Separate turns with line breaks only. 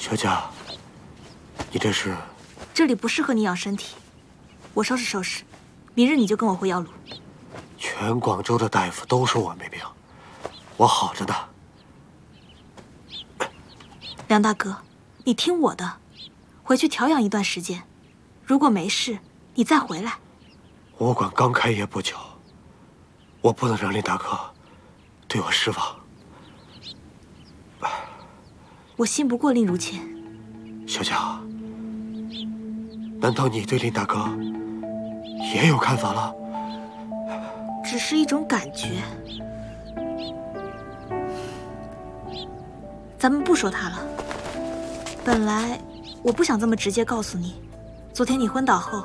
小佳，你这是？
这里不适合你养身体，我收拾收拾，明日你就跟我回药炉。
全广州的大夫都说我没病，我好着呢。
梁大哥，你听我的，回去调养一段时间，如果没事，你再回来。
武馆刚开业不久，我不能让林大哥对我失望。
我信不过令如谦。
小佳，难道你对林大哥也有看法了？
只是一种感觉。咱们不说他了。本来我不想这么直接告诉你，昨天你昏倒后，